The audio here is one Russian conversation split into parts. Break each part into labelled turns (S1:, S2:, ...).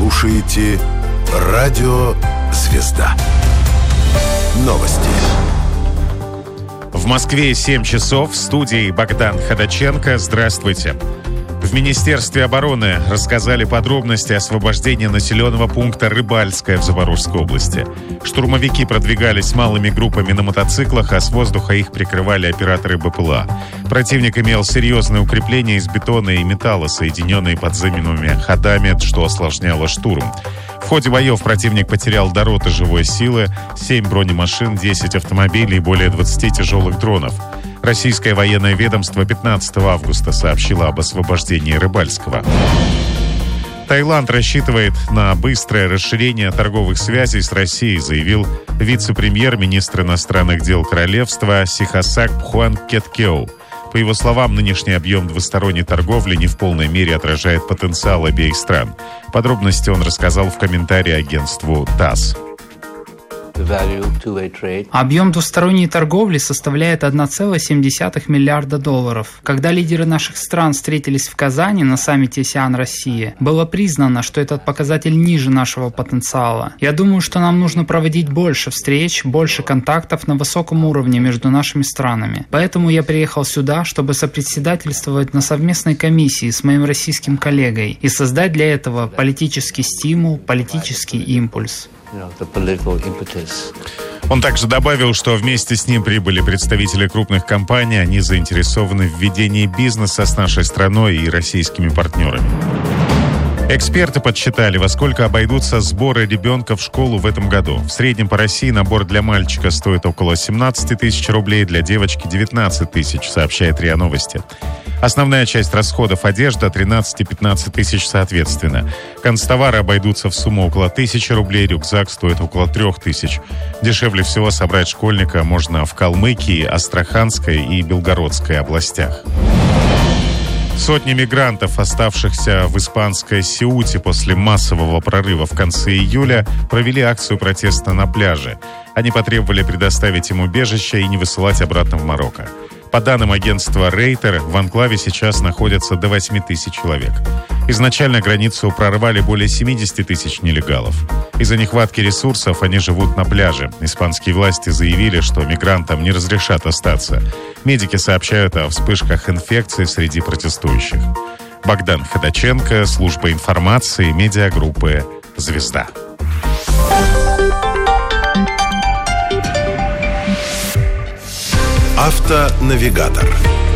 S1: слушаете Радио Звезда. Новости.
S2: В Москве 7 часов. В студии Богдан Ходаченко. Здравствуйте. В Министерстве обороны рассказали подробности освобождения населенного пункта Рыбальское в Запорожской области. Штурмовики продвигались малыми группами на мотоциклах, а с воздуха их прикрывали операторы БПЛА. Противник имел серьезные укрепления из бетона и металла, соединенные подземными ходами, что осложняло штурм. В ходе боев противник потерял до роты живой силы, 7 бронемашин, 10 автомобилей и более 20 тяжелых дронов. Российское военное ведомство 15 августа сообщило об освобождении Рыбальского. Таиланд рассчитывает на быстрое расширение торговых связей с Россией, заявил вице-премьер-министр иностранных дел королевства Сихасак Пхуангкеткеу. По его словам, нынешний объем двусторонней торговли не в полной мере отражает потенциал обеих стран. Подробности он рассказал в комментарии агентству ТАСС.
S3: Объем двусторонней торговли составляет 1,7 миллиарда долларов. Когда лидеры наших стран встретились в Казани на саммите АСЕАН-Россия, было признано, что этот показатель ниже нашего потенциала. Я думаю, что нам нужно проводить больше встреч, больше контактов на высоком уровне между нашими странами. Поэтому я приехал сюда, чтобы сопредседательствовать на совместной комиссии с моим российским коллегой и создать для этого политический стимул, политический импульс.
S2: Он также добавил, что вместе с ним прибыли представители крупных компаний. Они заинтересованы в ведении бизнеса с нашей страной и российскими партнерами. Эксперты подсчитали, во сколько обойдутся сборы ребенка в школу в этом году. В среднем по России набор для мальчика стоит около 17 тысяч рублей, для девочки 19 тысяч, сообщает РИА Новости. Основная часть расходов – одежда, 13 и 15 тысяч соответственно. Канцтовары обойдутся в сумму около 1000 рублей, рюкзак стоит около 3000. Дешевле всего собрать школьника можно в Калмыкии, Астраханской и Белгородской областях. Сотни мигрантов, оставшихся в испанской Сеуте после массового прорыва в конце июля, провели акцию протеста на пляже. Они потребовали предоставить им убежище и не высылать обратно в Марокко. По данным агентства Рейтер, в анклаве сейчас находятся до 8 тысяч человек. Изначально границу прорвали более 70 тысяч нелегалов. Из-за нехватки ресурсов они живут на пляже. Испанские власти заявили, что мигрантам не разрешат остаться. Медики сообщают о вспышках инфекции среди протестующих. Богдан Ходаченко, служба информации, медиагруппы «Звезда».
S1: Автонавигатор.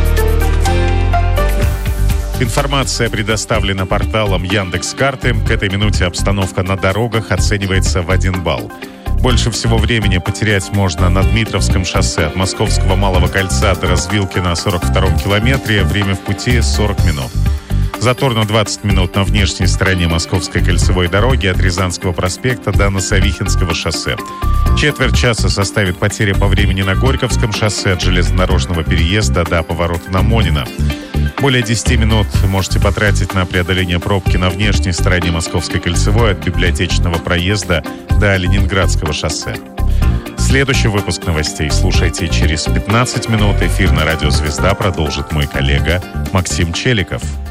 S2: Информация предоставлена порталом Яндекс.Карты. К этой минуте обстановка на дорогах оценивается в 1 балл. Больше всего времени потерять можно на Дмитровском шоссе от Московского Малого кольца до развилки на 42-м километре. Время в пути 40 минут. Затор на 20 минут на внешней стороне Московской кольцевой дороги от Рязанского проспекта до Носовихинского шоссе. Четверть часа составит потеря по времени на Горьковском шоссе от железнодорожного переезда до поворота на Монина. Более 10 минут можете потратить на преодоление пробки на внешней стороне Московской кольцевой от Библиотечного проезда до Ленинградского шоссе. Следующий выпуск новостей слушайте через 15 минут. Эфир на радио «Звезда» продолжит мой коллега Максим Челиков.